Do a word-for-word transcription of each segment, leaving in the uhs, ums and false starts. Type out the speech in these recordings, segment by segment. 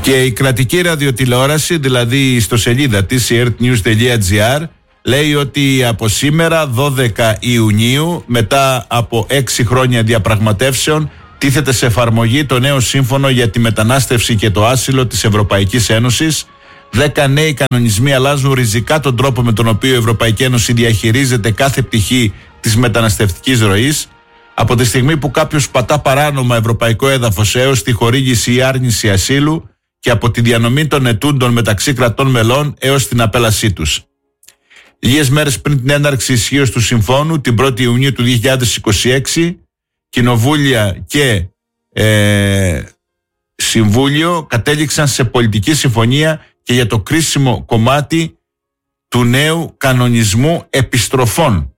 Και η κρατική ραδιοτηλεόραση, δηλαδή η ιστοσελίδα της earthnews τελεία gr, λέει ότι από σήμερα δώδεκα Ιουνίου, μετά από έξι χρόνια διαπραγματεύσεων, τίθεται σε εφαρμογή το νέο σύμφωνο για τη μετανάστευση και το άσυλο της Ευρωπαϊκής Ένωσης. Δέκα νέοι κανονισμοί αλλάζουν ριζικά τον τρόπο με τον οποίο η Ευρωπαϊκή Ένωση διαχειρίζεται κάθε πτυχή της μεταναστευτικής ροής. Από τη στιγμή που κάποιος πατά παράνομα ευρωπαϊκό έδαφος έως τη χορήγηση ή άρνηση ασύλου, και από τη διανομή των ετούντων μεταξύ κρατών μελών έως την απέλασή τους. Λίγες μέρες πριν την έναρξη ισχύως του συμφώνου, την πρώτη Ιουνίου του δύο χιλιάδες είκοσι έξι, κοινοβούλια και ε, συμβούλιο κατέληξαν σε πολιτική συμφωνία και για το κρίσιμο κομμάτι του νέου κανονισμού επιστροφών.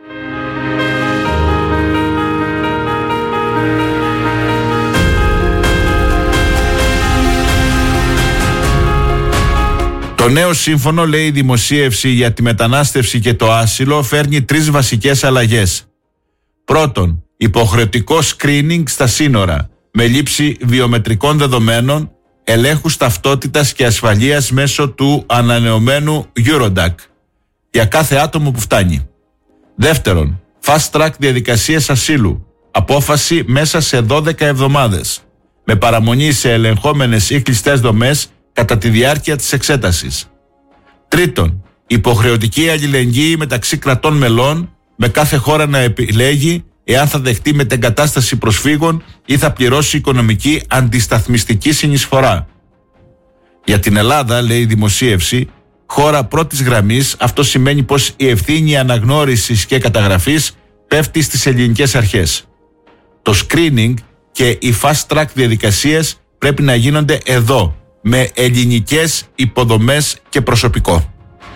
Το νέο σύμφωνο, λέει η δημοσίευση για τη μετανάστευση και το άσυλο, φέρνει τρεις βασικές αλλαγές. Πρώτον, υποχρεωτικό screening στα σύνορα με λήψη βιομετρικών δεδομένων, ελέγχους ταυτότητας και ασφαλείας μέσω του ανανεωμένου Eurodac για κάθε άτομο που φτάνει. Δεύτερον, fast track διαδικασίες ασύλου, απόφαση μέσα σε δώδεκα εβδομάδες, με παραμονή σε ελεγχόμενες ή κλειστές δομές κατά τη διάρκεια της εξέτασης. Τρίτον, υποχρεωτική αλληλεγγύη μεταξύ κρατών μελών, με κάθε χώρα να επιλέγει εάν θα δεχτεί μετεγκατάσταση προσφύγων ή θα πληρώσει οικονομική αντισταθμιστική συνεισφορά. Για την Ελλάδα, λέει η δημοσίευση, χώρα πρώτης γραμμής, αυτό σημαίνει πως η ευθύνη αναγνώρισης και καταγραφής πέφτει στις ελληνικές αρχές. Το screening και οι fast track διαδικασίες πρέπει να γίνονται εδώ, με ελληνικές υποδομές και προσωπικό.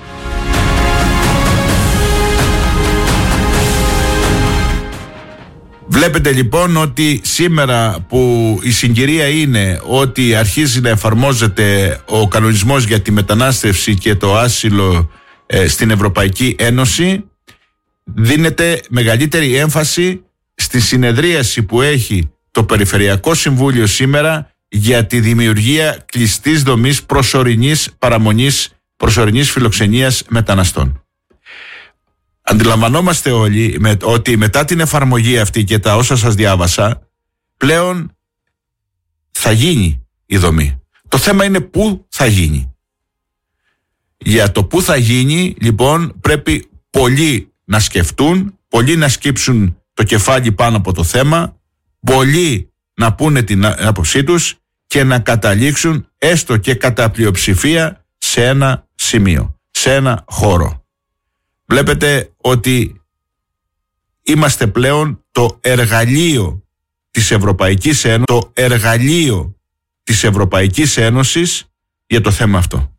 Βλέπετε λοιπόν ότι σήμερα που η συγκυρία είναι ότι αρχίζει να εφαρμόζεται ο κανονισμός για τη μετανάστευση και το άσυλο ε, στην Ευρωπαϊκή Ένωση, δίνεται μεγαλύτερη έμφαση στη συνεδρίαση που έχει το Περιφερειακό Συμβούλιο σήμερα για τη δημιουργία κλειστής δομής προσωρινής παραμονής, προσωρινής φιλοξενίας μεταναστών. Αντιλαμβανόμαστε όλοι με, ότι μετά την εφαρμογή αυτή και τα όσα σας διάβασα, πλέον θα γίνει η δομή. Το θέμα είναι πού θα γίνει. Για το πού θα γίνει, λοιπόν, πρέπει πολλοί να σκεφτούν, πολλοί να σκύψουν το κεφάλι πάνω από το θέμα, πολλοί να πούνε την άποψή τους και να καταλήξουν έστω και κατά πλειοψηφία σε ένα σημείο, σε ένα χώρο. Βλέπετε ότι είμαστε πλέον το εργαλείο της Ευρωπαϊκής Ένωσης, το εργαλείο της Ευρωπαϊκής Ένωσης για το θέμα αυτό.